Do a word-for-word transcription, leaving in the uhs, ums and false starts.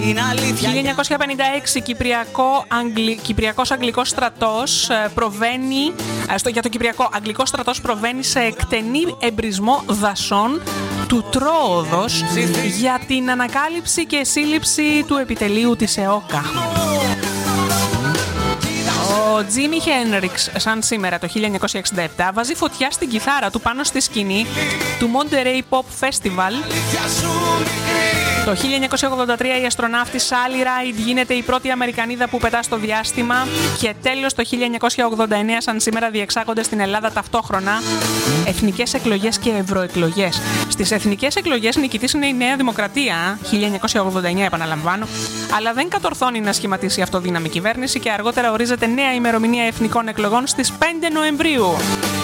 χίλια εννιακόσια πενήντα έξι Κυπριακό, Αγγλι... Κυπριακός Αγγλικός στρατός προβαίνει, στο, για το Κυπριακό Αγγλικός στρατός προβαίνει σε εκτενή εμπρισμό δασών του Τρόοδος για την ανακάλυψη και σύλληψη του επιτελείου της ΕΟΚΑ. Ο Τζίμι Χένριξ, σαν σήμερα το χίλια εννιακόσια εξήντα επτά, βάζει φωτιά στην κιθάρα του πάνω στη σκηνή του Monterey Pop Festival. Το χίλια εννιακόσια ογδόντα τρία η αστροναύτη Sally Ride γίνεται η πρώτη Αμερικανίδα που πετά στο διάστημα και τέλος το χίλια εννιακόσια ογδόντα εννέα σαν σήμερα διεξάγονται στην Ελλάδα ταυτόχρονα εθνικές εκλογές και ευρωεκλογές. Στις εθνικές εκλογές νικητής είναι η Νέα Δημοκρατία, χίλια εννιακόσια ογδόντα εννέα επαναλαμβάνω, αλλά δεν κατορθώνει να σχηματίσει αυτοδύναμη κυβέρνηση και αργότερα ορίζεται νέα ημερομηνία εθνικών εκλογών στις πέντε Νοεμβρίου.